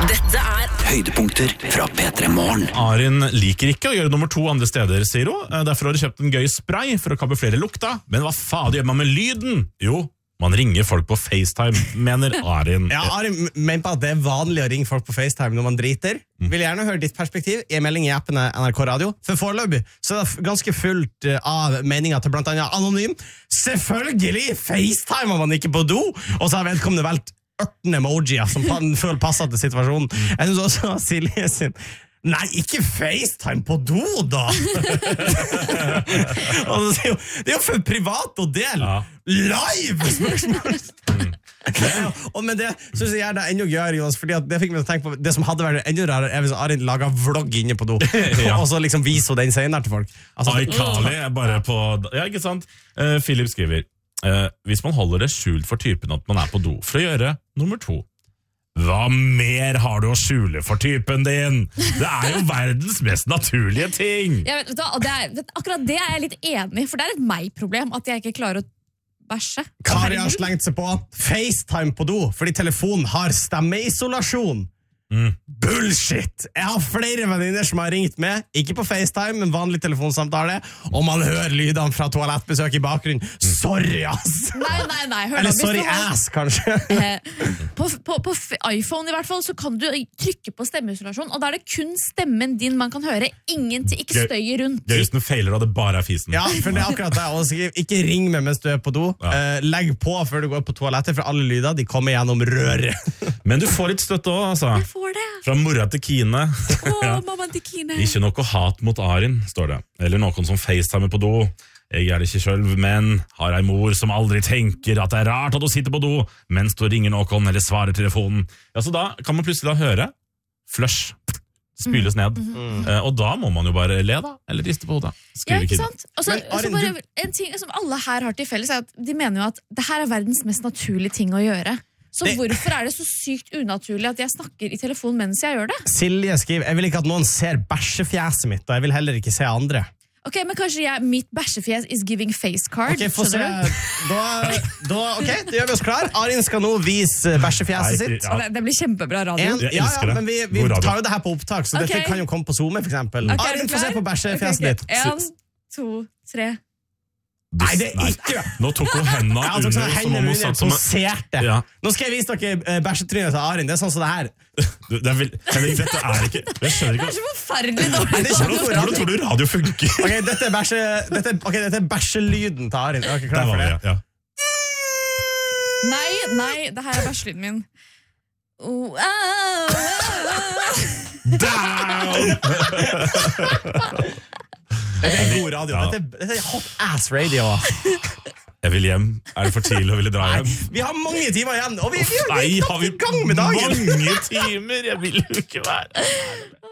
Dette høydepunkter fra P3 Morgen. Arin liker ikke å gjøre nummer 2 andre steder, sier hun. Derfor har de kjøpt en gøy spray for å kamuflere lukta. Men hva faen gjør man med lyden? Jo, man ringer folk på FaceTime, mener Arin. Ja, Arin mener på at det er vanlig å ringe folk på FaceTime når man driter. Vil gjerne høre ditt perspektiv i en melding i appen NRK Radio. For foreløpig så er det ganske fullt av meninger til blant annet Anonym. Selvfølgelig FaceTimer man ikke på do! Og så har vedkommende valgt 18 emojier som føler passer til situasjonen. Jeg synes også Silje sin nei, ikke FaceTime på do da! Det er jo for privat å dele live spørsmål! Men det synes jeg det enda gøyere, Jonas, fordi det fikk meg til å tenke på det som hadde vært enda rarere hvis Arin laget vlogg inne på do og så liksom viser den senere til folk. iCarly er bare på... Ja, ikke sant? Philip skriver hvis man holder det skjult for typen at man er på do for å gjøre nummer 2. Hva mer har du å skjule for typen din? Det er jo verdens mest naturlige ting. Akkurat det er jeg litt enig i, for det er et meg-problem at jeg ikke klarer å bæsje. Kari har slengt seg på FaceTime på do fordi telefonen har stemmeisolasjon. Bullshit! Jeg har flere venninner som har ringt med, ikke på FaceTime, men vanlig telefonsamtale, og man hører lydene fra toalettbesøk i bakgrunnen. Sorry, ass! Nei, hør eller da, sorry, ass, kanskje. På iPhone i hvert fall, så kan du trykke på stemmeisolasjon, og da er det kun stemmen din man kan høre, ingenting, ikke støy rundt. Gøysten feiler, og det bare er fisen. Ja, for det er akkurat det. Og ikke ring med mens du er på do. Legg på før du går på toalettet, for alle lyder, de kommer gjennom røret. Men du får litt støtte også, altså. Jeg får det. Fra mora til Kine. Mamma til Kine. Ikke noe hat mot Arin, står det. Eller noen som FaceTimer på do. Jeg er det ikke selv, men har en mor som aldri tenker at det er rart at hun sitter på do mens du ringer noen eller svarer telefonen. Ja, så da kan man plutselig da høre flush, spyles ned. Og da må man jo bare le da, eller riste på hodet. Ja, ikke sant? Og så bare en ting som alle her har til felles er at de mener jo at det her er verdens mest naturlige ting å gjøre. Så hvorfor er det så sykt unaturlig at jeg snakker i telefon mens jeg gjør det? Silje skriver, jeg vil ikke at noen ser bæsjefjeset mitt, og jeg vil heller ikke se andre. Ok, men kanskje mitt bæsjefjes is giving face card? Ok, få se. Ok, da gjør vi oss klar. Arin skal nå vise bæsjefjeset sitt. Ja. Det blir kjempebra radio. Ja, men vi tar jo det her på opptak, så dette kan jo komme på Zoom, for eksempel. Arin, få se på bæsjefjeset ditt. 1, 2, 3... Nei, det er ikke. Nå tok hun hendene under, som om hun satt som poserte. Nå skal jeg vise dere bæsjetrynet til Arin. Det er sånn som det her. Dette er ikke. Jeg skjønner ikke. Det er så forferdelig dårlig. Hvordan tror du radio funker? Ok, dette er bæsjelyden til Arin. Er dere klar for det? Ja. Nei, det her er bæsjelyden min. Down! Dette er god radio. Dette er hot ass radio. Jeg vil hjem. Er det for tidlig å ville dra hjem? Vi har mange timer igjen, og vi er i gang med dagen. Mange timer? Jeg vil jo ikke være